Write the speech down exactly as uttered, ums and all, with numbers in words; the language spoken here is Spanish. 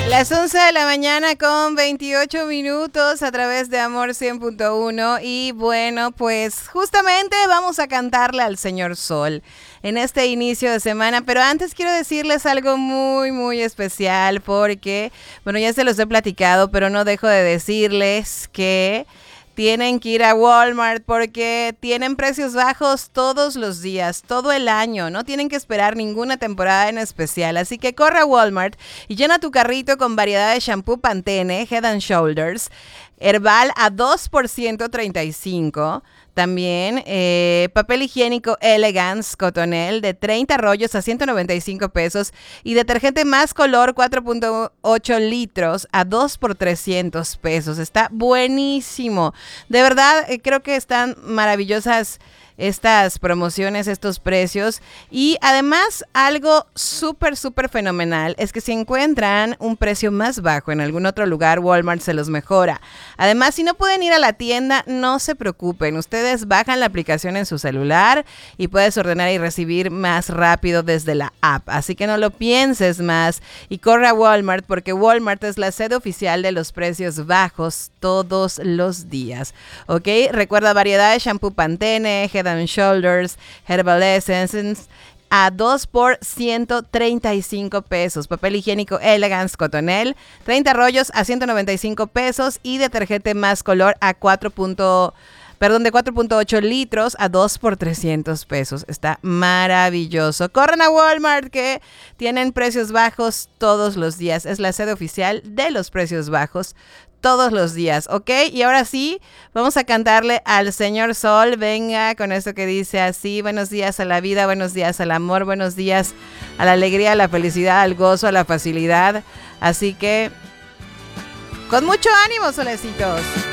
Las once de la mañana con veintiocho minutos a través de Amor cien punto uno y bueno, pues justamente vamos a cantarle al Señor Sol en este inicio de semana, pero antes quiero decirles algo muy muy especial porque, bueno, ya se los he platicado, pero no dejo de decirles que tienen que ir a Walmart porque tienen precios bajos todos los días, todo el año. No tienen que esperar ninguna temporada en especial. Así que corre a Walmart y llena tu carrito con variedad de shampoo Pantene, Head and Shoulders, Herbal a dos por ciento treinta y cinco. También eh, papel higiénico Elegance Cotonel de treinta rollos a ciento noventa y cinco pesos y detergente Más Color cuatro punto ocho litros a dos por trescientos pesos. Está buenísimo. De verdad, eh, creo que están maravillosas estas promociones, estos precios. Y además, algo súper, súper fenomenal es que si encuentran un precio más bajo en algún otro lugar, Walmart se los mejora. Además, si no pueden ir a la tienda, no se preocupen. Ustedes bajan la aplicación en su celular y puedes ordenar y recibir más rápido desde la app. Así que no lo pienses más y corre a Walmart porque Walmart es la sede oficial de los precios bajos todos los días. ¿Ok? Recuerda variedad de shampoo Pantene, Head and Shoulders, Herbal Essences a dos por ciento treinta y cinco pesos. Papel higiénico Elegance Cotonel, treinta rollos a ciento noventa y cinco pesos y detergente Más Color a cuatro. Perdón, de cuatro punto ocho litros a dos por trescientos pesos. Está maravilloso. Corran a Walmart que tienen precios bajos todos los días. Es la sede oficial de los precios bajos todos los días, ¿ok? Y ahora sí, vamos a cantarle al Señor Sol. Venga, con esto que dice así: buenos días a la vida, buenos días al amor, buenos días a la alegría, a la felicidad, al gozo, a la facilidad. Así que, con mucho ánimo, solecitos.